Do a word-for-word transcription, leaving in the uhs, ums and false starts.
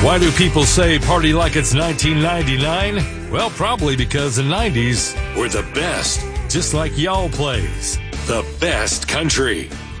Why do people say party like it's nineteen ninety-nine? Well, probably because the nineties were the best, just like y'all plays. The best country.